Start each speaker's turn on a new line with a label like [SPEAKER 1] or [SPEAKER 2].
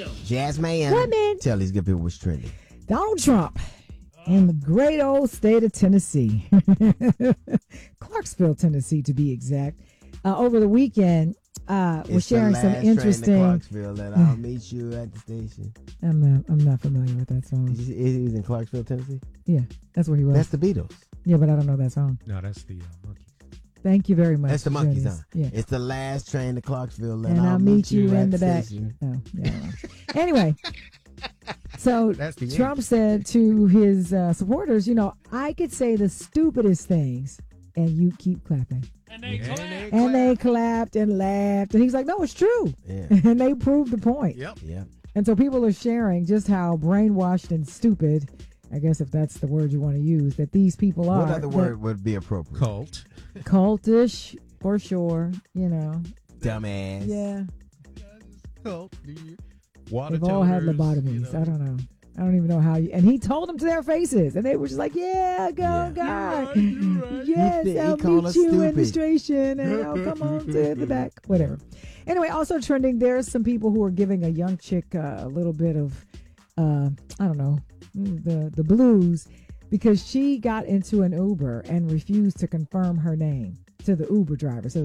[SPEAKER 1] Jasmine.
[SPEAKER 2] Women.
[SPEAKER 1] Tell these good people what's trending.
[SPEAKER 2] Donald Trump in the great old state of Tennessee, Clarksville, Tennessee, to be exact, over the weekend was sharing some interesting.
[SPEAKER 1] Clarksville, that I'll meet you at the station.
[SPEAKER 2] I'm not familiar with that song.
[SPEAKER 1] He was in Clarksville, Tennessee.
[SPEAKER 2] Yeah, that's where he was.
[SPEAKER 1] That's the Beatles.
[SPEAKER 2] Yeah, but I don't know that song.
[SPEAKER 3] No, that's the Monkees.
[SPEAKER 2] Thank you very much.
[SPEAKER 1] That's the Monkees, huh?
[SPEAKER 2] Yeah.
[SPEAKER 1] It's the last train to Clarksville,
[SPEAKER 2] and I'll meet you in the back.
[SPEAKER 1] station.
[SPEAKER 2] Oh, yeah. Anyway, so
[SPEAKER 3] That's
[SPEAKER 2] Trump said to his supporters, I could say the stupidest things, and you keep clapping.
[SPEAKER 4] And they clapped.
[SPEAKER 2] And they clapped and laughed, and he's like, "No, it's true."
[SPEAKER 1] Yeah.
[SPEAKER 2] And they proved the point.
[SPEAKER 3] Yep.
[SPEAKER 1] Yeah.
[SPEAKER 2] And so people are sharing just how brainwashed and stupid, I guess if that's the word you want to use, that these people are.
[SPEAKER 1] What other word would be appropriate?
[SPEAKER 3] Cult.
[SPEAKER 2] Cultish, for sure.
[SPEAKER 1] Dumbass.
[SPEAKER 2] Yeah.
[SPEAKER 3] Cult. Water
[SPEAKER 2] They've all had
[SPEAKER 3] toners,
[SPEAKER 2] lobotomies. I don't know. I don't even know how you. And he told them to their faces, and they were just like, "Yeah, go, God. Yes,
[SPEAKER 1] He
[SPEAKER 2] I'll
[SPEAKER 1] called
[SPEAKER 2] meet
[SPEAKER 1] us
[SPEAKER 2] you in the
[SPEAKER 1] stupid.
[SPEAKER 2] station, and I'll come on to the back, whatever." Anyway, also trending, there's some people who are giving a young chick a little bit of, I don't know, the blues, because she got into an Uber and refused to confirm her name to the Uber driver. So